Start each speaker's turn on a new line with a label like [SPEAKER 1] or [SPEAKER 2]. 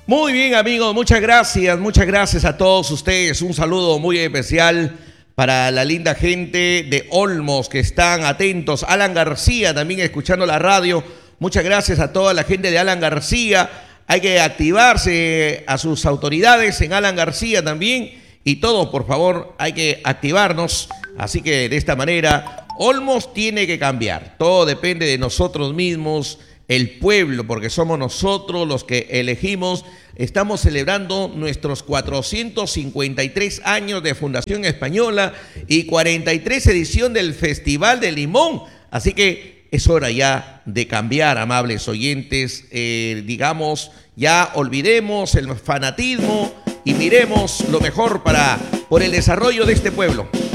[SPEAKER 1] Muy bien, amigos, muchas gracias a todos ustedes. Un saludo muy especial para la linda gente de Olmos que están atentos. Alan García también escuchando la radio. Muchas gracias a toda la gente de Alan García. Hay que activarse a sus autoridades en Alan García también. Y todos, por favor, hay que activarnos. Así que de esta manera, Olmos tiene que cambiar. Todo depende de nosotros mismos, el pueblo, porque somos nosotros los que elegimos. Estamos celebrando nuestros 453 años de Fundación Española y 43 edición del Festival de Limón. Así que es hora ya de cambiar, amables oyentes. Digamos, ya olvidemos el fanatismo y miremos lo mejor por el desarrollo de este pueblo.